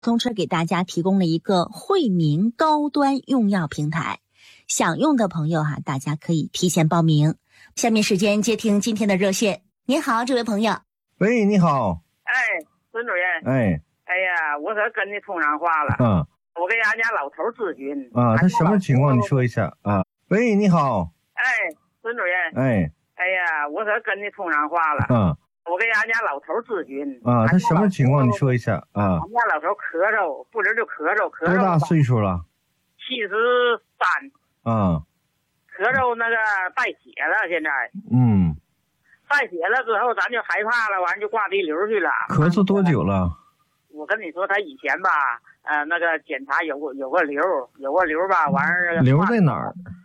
通车给大家提供了一个惠民高端用药平台，想用的朋友大家可以提前报名。下面时间接听今天的热线。您好，这位朋友。 喂，你好。 哎，孙主任。 哎呀，我可跟你通上话了。我给俺家老头咨询。 他什么情况？你说一下啊。喂，你好。 哎，孙主任。哎呀，我可跟你通上话了。我给俺家老头咨询。 他什么情况？你说一下啊。 俺家老头咳嗽，不止就咳嗽。 多大岁数了 ？73。咳嗽那个带血了，现在。带血了之后，咱就害怕了，完就挂滴瘤去了。 咳嗽多久了？ 我跟你说，他以前吧，那个检查有个瘤吧，完事儿。 瘤在哪儿？